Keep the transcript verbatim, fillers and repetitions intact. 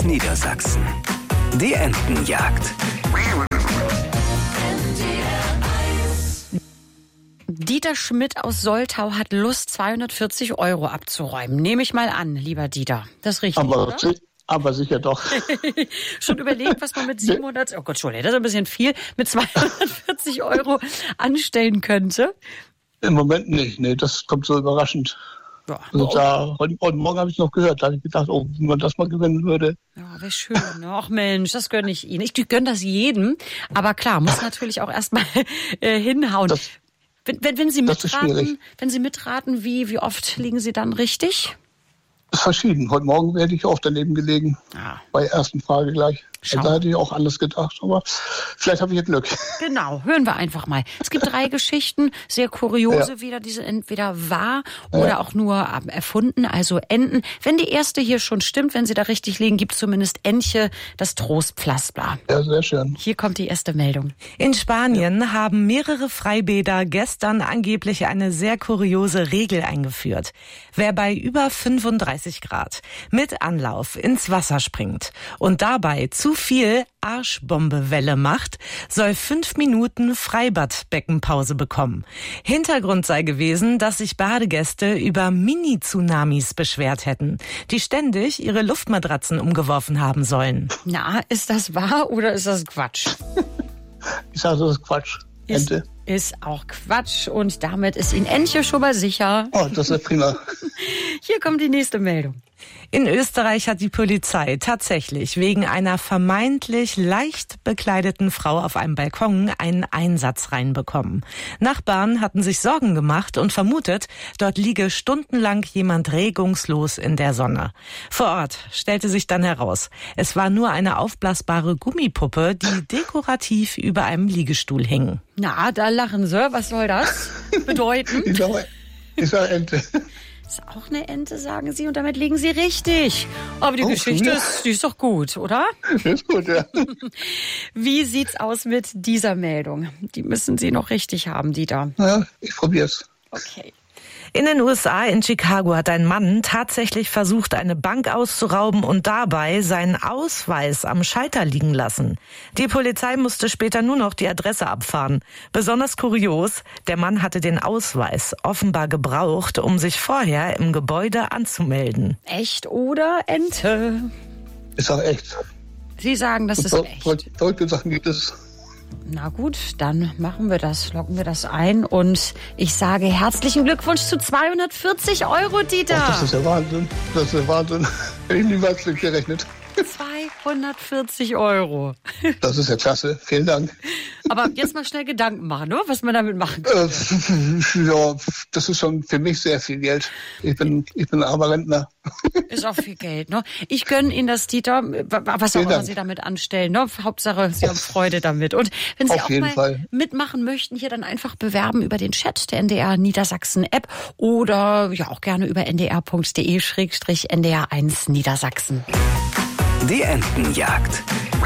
Niedersachsen. Die Entenjagd. Dieter Schmidt aus Soltau hat Lust, zweihundertvierzig Euro abzuräumen. Nehme ich mal an, lieber Dieter. Das ist richtig, aber, oder? Aber sicher doch. Schon überlegt, was man mit siebenhundert, oh Gott, Entschuldigung, das ist ein bisschen viel, mit zweihundertvierzig Euro anstellen könnte? Im Moment nicht, nee, das kommt so überraschend. Ja. Also da, heute, heute Morgen habe ich noch gehört, da habe ich gedacht, oh, wenn man das mal gewinnen würde. Ja, wäre schön. Ach Mensch, das gönne ich Ihnen. Ich gönne das jedem, aber klar, muss natürlich auch erstmal äh, hinhauen. Das, wenn, wenn, wenn Sie mitraten, wenn Sie mitraten, wie, wie oft liegen Sie dann richtig? Das ist verschieden. Heute Morgen hätte ich auch daneben gelegen. Ah. Bei der ersten Frage gleich. Also da hätte ich auch alles gedacht, aber vielleicht habe ich ja Glück. Genau, hören wir einfach mal. Es gibt drei Geschichten, sehr kuriose ja. wieder, diese entweder wahr oder ja. auch nur erfunden, also Enten. Wenn die erste hier schon stimmt, wenn Sie da richtig liegen, gibt es zumindest Entche, das Trostpflaster. Ja, sehr schön. Hier kommt die erste Meldung. In Spanien ja. haben mehrere Freibäder gestern angeblich eine sehr kuriose Regel eingeführt. Wer bei über fünfunddreißig Grad mit Anlauf ins Wasser springt und dabei zu zu viel Arschbombewelle macht, soll fünf Minuten Freibadbeckenpause bekommen. Hintergrund sei gewesen, dass sich Badegäste über Mini-Tsunamis beschwert hätten, die ständig ihre Luftmatratzen umgeworfen haben sollen. Na, ist das wahr oder ist das Quatsch? Ich sage, das ist Quatsch. Ist, Ente. Ist auch Quatsch und damit ist Ihnen Entche schon mal sicher. Oh, das ist prima. Hier kommt die nächste Meldung. In Österreich hat die Polizei tatsächlich wegen einer vermeintlich leicht bekleideten Frau auf einem Balkon einen Einsatz reinbekommen. Nachbarn hatten sich Sorgen gemacht und vermutet, dort liege stundenlang jemand regungslos in der Sonne. Vor Ort stellte sich dann heraus, es war nur eine aufblasbare Gummipuppe, die dekorativ über einem Liegestuhl hing. Na, da lachen Sie. Was soll das bedeuten? Ich sage, ich sage Ente. Ist auch eine Ente, sagen Sie, und damit liegen Sie richtig. Aber die oh, Geschichte ja. ist, die ist doch gut, oder? Ist gut, ja. Wie sieht's aus mit dieser Meldung? Die müssen Sie noch richtig haben, Dieter. Ja, ich probier's. Okay. In den U S A, in Chicago, hat ein Mann tatsächlich versucht, eine Bank auszurauben und dabei seinen Ausweis am Schalter liegen lassen. Die Polizei musste später nur noch die Adresse abfahren. Besonders kurios, der Mann hatte den Ausweis offenbar gebraucht, um sich vorher im Gebäude anzumelden. Echt oder Ente? Ist auch echt. Sie sagen, das ist echt. Solche Sachen gibt es. Na gut, dann machen wir das, loggen wir das ein und ich sage herzlichen Glückwunsch zu zweihundertvierzig Euro, Dieter. Oh, das ist ja Wahnsinn, das ist ja Wahnsinn. Hätte ich niemals mit gerechnet. zweihundertvierzig Euro. Das ist ja klasse, vielen Dank. Aber jetzt mal schnell Gedanken machen, ne? Was man damit machen kann. Äh, ja, das ist schon für mich sehr viel Geld. Ich bin, ich bin armer Rentner. Ist auch viel Geld, ne? Ich gönne Ihnen das, Dieter, was auch immer Sie damit anstellen, ne? Hauptsache, Sie haben Freude damit. Und wenn Sie Auf auch jeden mal Fall. mitmachen möchten, hier dann einfach bewerben über den Chat der N D R Niedersachsen App oder ja auch gerne über n d r punkt d e slash n d r eins Niedersachsen. Die Entenjagd.